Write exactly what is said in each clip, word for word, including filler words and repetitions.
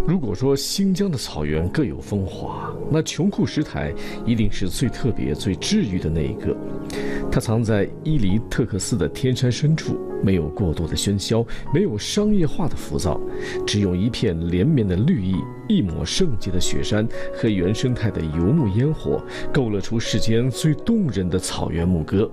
如果说新疆的草原各有风华，那琼库什台一定是最特别、最治愈的那一个。它藏在伊犁特克斯的天山深处，没有过多的喧嚣，没有商业化的浮躁，只用一片连绵的绿意、一抹圣洁的雪山和原生态的游牧烟火，勾勒出世间最动人的草原牧歌。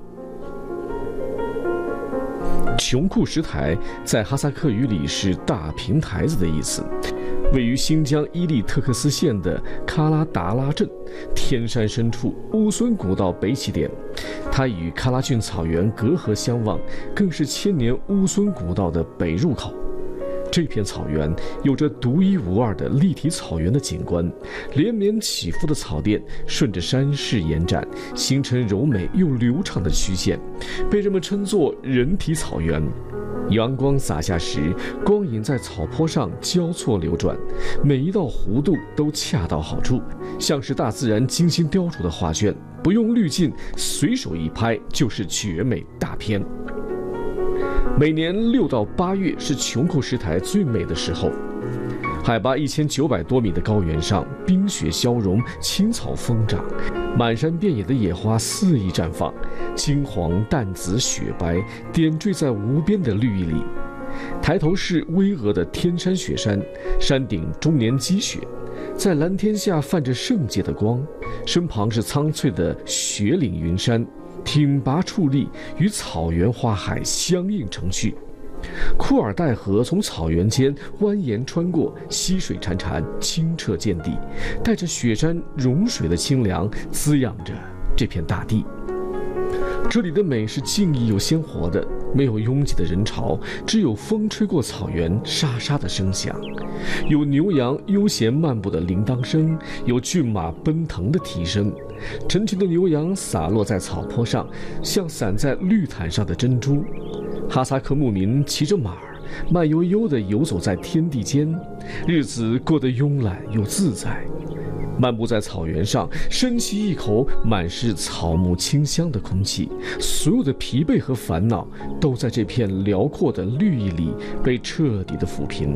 琼库什台在哈萨克语里是大平台子的意思，位于新疆伊犁特克斯县的喀拉达拉镇天山深处乌孙古道北起点，它与喀拉峻草原隔河相望，更是千年乌孙古道的北入口。这片草原有着独一无二的立体草原的景观，连绵起伏的草甸顺着山势延展，形成柔美又流畅的曲线，被人们称作人体草原。阳光洒下时，光影在草坡上交错流转，每一道弧度都恰到好处，像是大自然精心雕琢的画卷，不用滤镜，随手一拍就是绝美大片。每年六到八月是琼库什台最美的时候，海拔一千九百多米的高原上，冰雪消融，青草疯长，满山遍野的野花肆意绽放，金黄、淡紫、雪白点缀在无边的绿意里。抬头是巍峨的天山雪山，山顶终年积雪，在蓝天下泛着圣洁的光，身旁是苍翠的雪岭云山，挺拔矗立，与草原花海相映成趣。库尔代河从草原间蜿蜒穿过，溪水潺潺，清澈见底，带着雪山融水的清凉，滋养着这片大地。这里的美是静谧又鲜活的，没有拥挤的人潮，只有风吹过草原沙沙的声响，有牛羊悠闲漫步的铃铛声，有骏马奔腾的蹄声。成群的牛羊洒落在草坡上，像散在绿毯上的珍珠。哈萨克牧民骑着马儿，慢悠悠地游走在天地间，日子过得慵懒又自在。漫步在草原上，深吸一口满是草木清香的空气，所有的疲惫和烦恼都在这片辽阔的绿意里被彻底的抚平。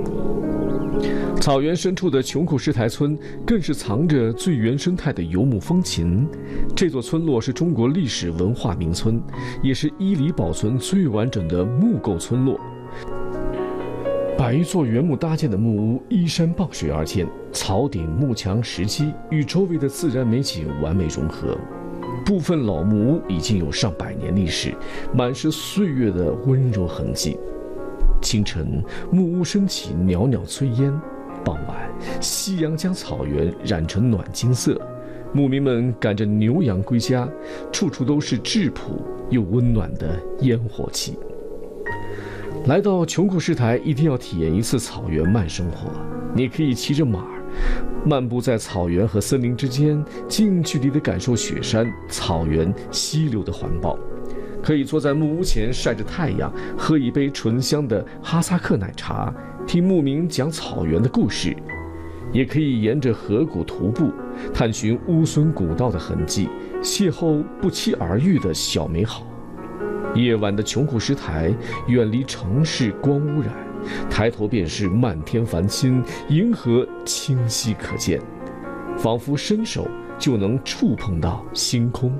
草原深处的琼库什台村更是藏着最原生态的游牧风情。这座村落是中国历史文化名村，也是伊犁保存最完整的木构村落。百余座原木搭建的木屋依山傍水而建，草顶木墙石基与周围的自然美景完美融合。部分老木屋已经有上百年历史，满是岁月的温柔痕迹。清晨，木屋升起袅袅炊烟；傍晚，夕阳将草原染成暖金色。牧民们赶着牛羊归家，处处都是质朴又温暖的烟火气。来到琼库什台，一定要体验一次草原慢生活。你可以骑着马儿，漫步在草原和森林之间，近距离地感受雪山、草原、溪流的环抱。可以坐在木屋前晒着太阳，喝一杯醇香的哈萨克奶茶，听牧民讲草原的故事。也可以沿着河谷徒步，探寻乌孙古道的痕迹，邂逅不期而遇的小美好。夜晚的琼库什台远离城市光污染，抬头便是漫天繁星，银河清晰可见，仿佛伸手就能触碰到星空。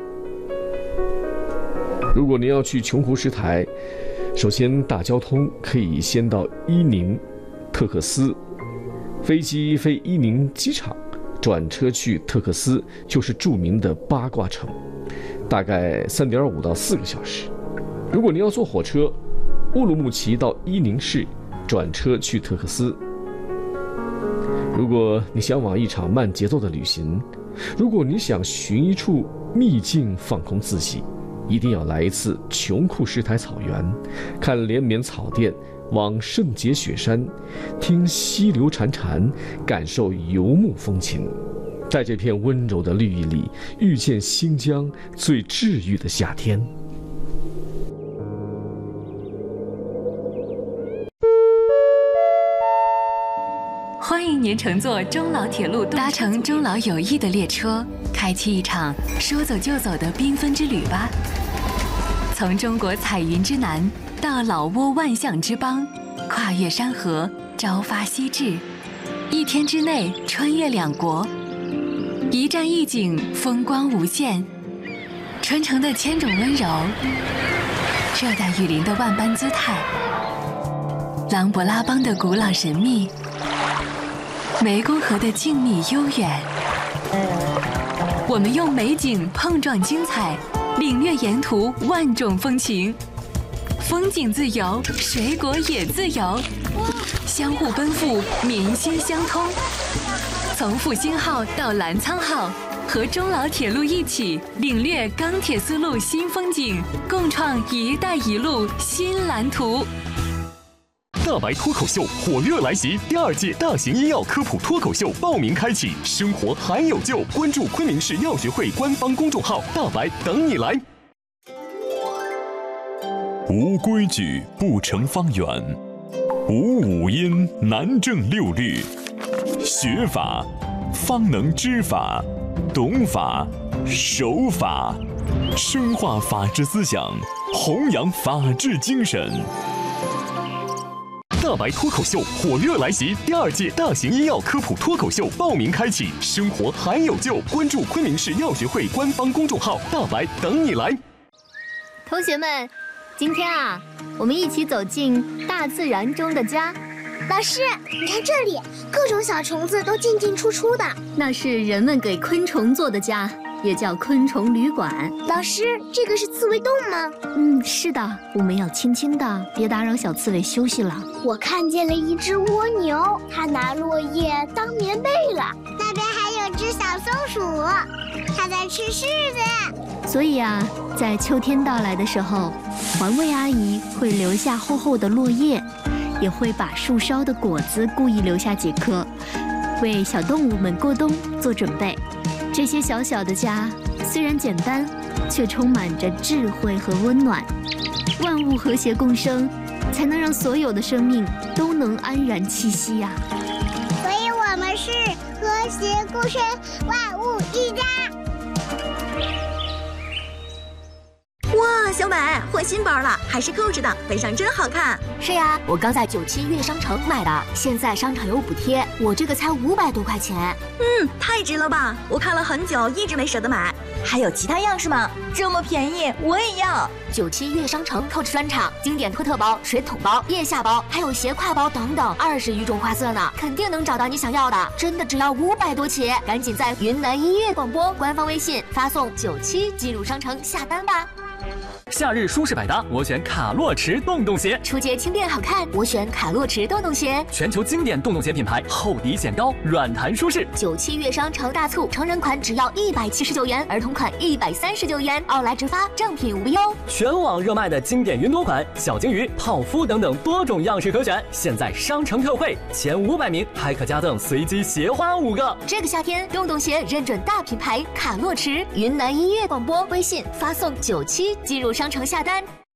如果您要去琼库什台，首先大交通可以先到伊宁特克斯，飞机飞伊宁机场，转车去特克斯，就是著名的八卦城，大概三点五到四个小时。如果您要坐火车，乌鲁木齐到伊宁市，转车去特克斯。如果你想往一场慢节奏的旅行，如果你想寻一处秘境放空自己，一定要来一次琼库什台草原，看连绵草甸，往圣洁雪山，听溪流潺潺，感受游牧风情，在这片温柔的绿意里，遇见新疆最治愈的夏天。 欢迎您乘坐中老铁路，搭乘中老友谊的列车，开启一场说走就走的缤纷之旅吧。从中国彩云之南到老挝万象之邦，跨越山河，朝发夕至， 一天之内穿越两国，一站一景，风光无限。春城的千种温柔，热带雨林的万般姿态，琅勃拉邦的古老神秘，湄公河的静谧悠远。我们用美景碰撞精彩，领略沿途万种风情。风景自由，水果也自由，相互奔赴，民心相通。从复兴号到澜沧号，和中老铁路一起领略钢铁丝路新风景，共创“一带一路”新蓝图。 大白脱口秀火热来袭，第二届大型医药科普脱口秀报名开启，生活还有救，关注昆明市药学会官方公众号“大白”等你来。 无规矩不成方圆，无五音难正六律。学法方能知法，懂法守法，深化法治思想，弘扬法治精神。 大白脱口秀火热来袭，第二届大型医药科普脱口秀报名开启，生活还有救，关注昆明市药学会官方公众号“大白”等你来。 同学们，今天啊，我们一起走进大自然中的家。 老师，你看这里，各种小虫子都进进出出的， 那是人们给昆虫做的家，也叫昆虫旅馆。 老师，这个是刺猬洞吗？ 嗯，是的，我们要轻轻的，别打扰小刺猬休息了。 我看见了一只蜗牛，它拿落叶当棉被了。那边还有只小松鼠，它在吃柿子。 所以啊，在秋天到来的时候，环卫阿姨会留下厚厚的落叶，也会把树梢的果子故意留下几颗，为小动物们过冬做准备。这些小小的家虽然简单，却充满着智慧和温暖。万物和谐共生，才能让所有的生命都能安然栖息呀、啊。 所以我们是和谐共生，万物一家。 哇，小美换新包了，还是扣子的，背上真好看。 是呀，我刚在九七悦商城买的，现在商场有补贴，我这个才五百多块钱。 嗯，太值了吧！我看了很久，一直没舍得买。还有其他样式吗？这么便宜，我也要。 九七悦商城扣子专场，经典托特包、水桶包、腋下包，还有斜挎包等等，二十余种花色呢，肯定能找到你想要的。真的只要五百多起，赶紧在云南音乐广播官方微信发送九七进入商城下单吧。 夏日舒适百搭，我选卡洛驰洞洞鞋； 出街轻便好看，我选卡洛驰洞洞鞋。 全球经典洞洞鞋品牌，厚底显高，软弹舒适。 九七悦商城大促，成人款只要一百七十九元，儿童款一百三十九元，奥莱直发，正品无忧。 全网热卖的经典云朵款、小金鱼、泡芙等等多种样式可选，现在商城特惠，前五百名还可加赠随机鞋花五个。 这个夏天，洞洞鞋认准大品牌卡洛驰。云南音乐广播微信发送九七进入商城下单。